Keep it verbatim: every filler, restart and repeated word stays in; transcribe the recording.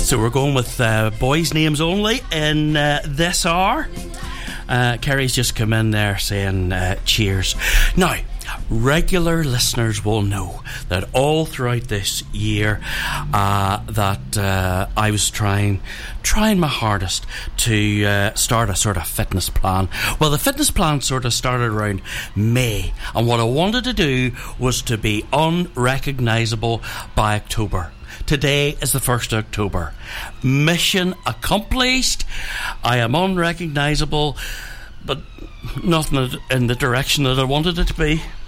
So we're going with uh, boys' names only in uh, this hour. Uh, Kerry's just come in there saying uh, cheers. Now, regular listeners will know that all throughout this year uh, that uh, I was trying trying my hardest to uh, start a sort of fitness plan. Well, the fitness plan sort of started around May, and what I wanted to do was to be unrecognisable by October. Today is the first of October. Mission accomplished. I am unrecognisable, but nothing in the direction that I wanted it to be.